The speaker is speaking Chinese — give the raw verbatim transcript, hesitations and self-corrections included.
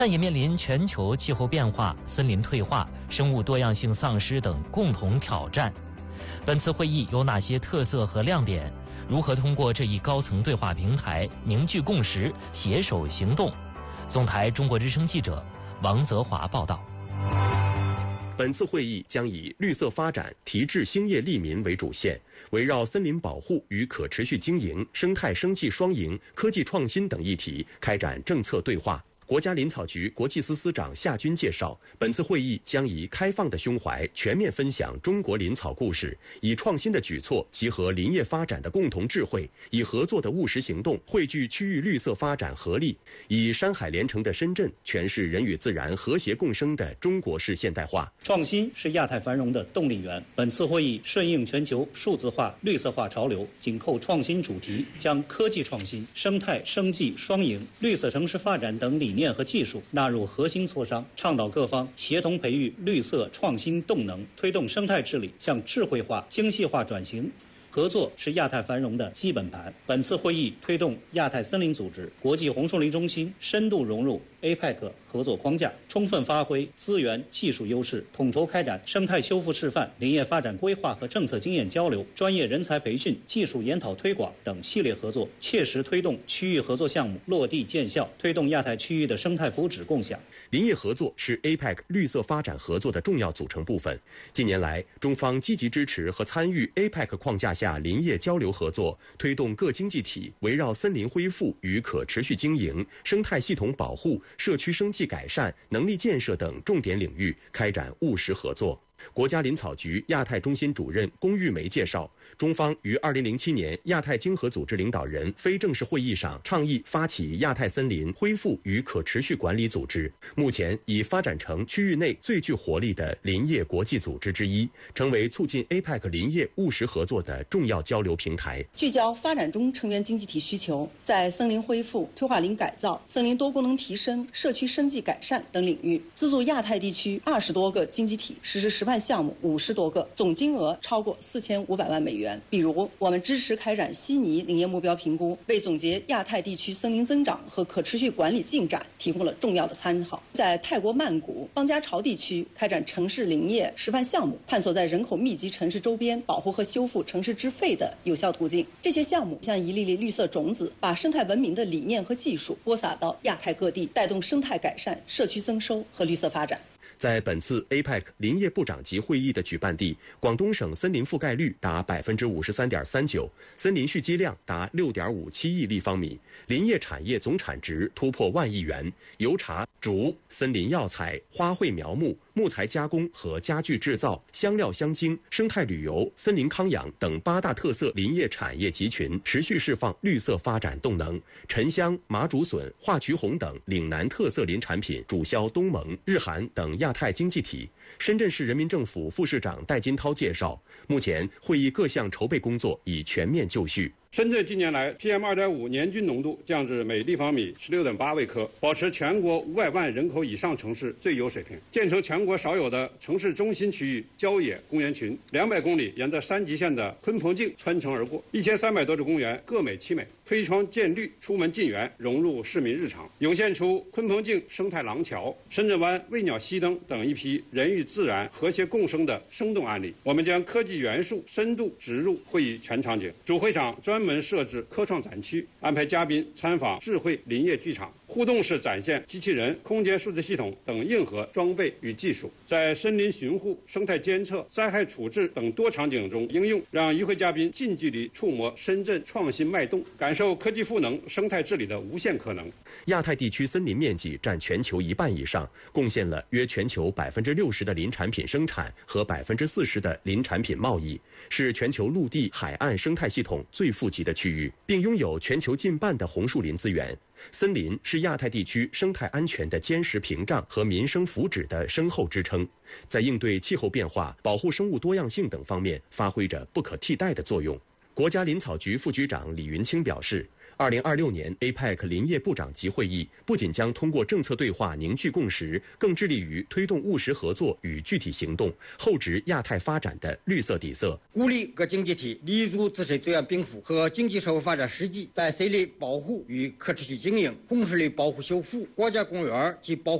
但也面临全球气候变化、森林退化、生物多样性丧失等共同挑战。本次会议有哪些特色和亮点？如何通过这一高层对话平台凝聚共识、携手行动？总台中国之声记者王泽华报道。 本次会议将以绿色发展、提质兴业利民为主线，围绕森林保护与可持续经营、生态生技双赢、科技创新等议题开展政策对话。国家林草局国际司司长夏军介绍，本次会议将以开放的胸怀全面分享中国林草故事，以创新的举措集合林业发展的共同智慧，以合作的务实行动汇聚区域绿色发展合力，以山海连成的深圳诠释人与自然和谐共生的中国式现代化。 创新是亚太繁荣的动力源。本次会议顺应全球数字化、绿色化潮流，紧扣创新主题，将科技创新、生态生技双赢、绿色城市发展等理念和技术纳入核心磋商，倡导各方协同培育绿色创新动能，推动生态治理向智慧化、精细化转型。合作是亚太繁荣的基本盘。本次会议推动亚太森林组织、国际红树林中心深度融入 A P E C 合作框架，充分发挥资源技术优势，统筹开展生态修复示范、林业发展规划和政策经验交流、专业人才培训、技术研讨推广等系列合作，切实推动区域合作项目落地见效，推动亚太区域的生态福祉共享。 林业合作是 A P E C 绿色发展合作的重要组成部分。近年来，中方积极支持和参与 A P E C 框架下林业交流合作，推动各经济体围绕森林恢复与可持续经营、生态系统保护、社区生计改善、能力建设等重点领域开展务实合作。国家林草局亚太中心主任龚玉梅介绍，中方于二零零七年亚太经合组织领导人非正式会议上倡议发起亚太森林恢复与可持续管理组织，目前已发展成区域内最具活力的林业国际组织之一，成为促进 A P E C 林业务实合作的重要交流平台。 聚焦发展中成员经济体需求，在森林恢复、退化林改造、森林多功能提升、社区生计改善等领域，资助亚太地区二十多个经济体实施示范项目五十多个，总金额超过四千五百万美元。比如，我们支持开展悉尼林业目标评估，为总结亚太地区森林增长和可持续管理进展提供了重要的参考。在泰国曼谷、邦加潮地区开展城市林业示范项目，探索在人口密集城市周边保护和修复城市支废的有效途径。这些项目像一粒粒绿色种子，把生态文明的理念和技术播撒到亚太各地，带动生态改善、社区增收和绿色发展。 在本次 A P E C 林业部长级会议的举办地，广东省森林覆盖率达百分之五十三点三九，森林蓄积量达六点五七亿立方米，林业产业总产值突破万亿元，油茶、竹、森林药材、花卉苗木、木材加工和家具制造、香料香精、生态旅游、森林康养等八大特色林业产业集群持续释放绿色发展动能。沉香、麻竹笋、化菊红等岭南特色林产品主销东盟、日韩等亚太经济体。深圳市人民政府副市长戴金涛介绍，目前会议各项筹备工作已全面就绪。 深圳近年来 P M 二点五 年均浓度降至每立方米 十六点八微克，保持全国五百万人口以上城市最优水平，建成全国少有的城市中心区域郊野公园群，两百公里沿着山脊线的鲲鹏径穿城而过，一千三百多处公园各美其美，推窗见绿，出门进园，融入市民日常，涌现出鲲鹏径生态廊桥、深圳湾喂鸟熄灯等一批人与自然和谐共生的生动案例。我们将科技元素深度植入会议全场景，主会场专门设置科创展区，安排嘉宾参访智慧林业剧场，互动式展现机器人、空间数字系统等硬核装备与技术，在森林巡护、生态监测、灾害处置等多场景中应用，让与会嘉宾近距离触摸深圳创新脉动，感受科技赋能生态治理的无限可能。 亚太地区森林面积占全球一半以上，贡献了约全球百分之六十的林产品生产和百分之四十的林产品贸易，是全球陆地、海岸生态系统最富集的区域，并拥有全球近半的红树林资源。森林是亚太地区生态安全的坚实屏障和民生福祉的深厚支撑，在应对气候变化、保护生物多样性等方面发挥着不可替代的作用。国家林草局副局长李云清表示， 二零二六年 A P E C 林业部长级会议不仅将通过政策对话凝聚共识，更致力于推动务实合作与具体行动，厚植亚太发展的绿色底色， 鼓励各经济体立足自身资源禀赋和经济社会发展实际，在森林保护与可持续经营、红树林保护修复、国家公园及保护